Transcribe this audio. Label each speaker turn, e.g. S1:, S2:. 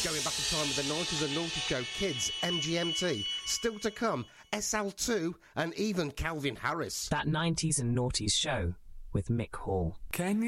S1: Going back in time with the 90s and Naughty Show, Kids, MGMT. Still to come, SL2 and even Calvin Harris.
S2: That 90s and Naughties Show with Mick Hall.
S3: Can you